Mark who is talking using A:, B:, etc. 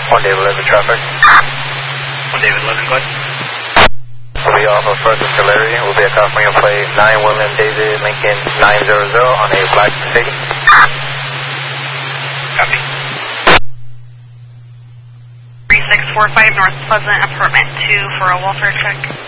A: 1 David 11 traffic.
B: 1 David 11, go ahead.
A: We'll be off of First and Tulare. Will be a California plate 9 William David Lincoln 900 on a black Mercedes.
B: Copy.
C: 3645 North Pleasant, apartment 2 for a welfare check.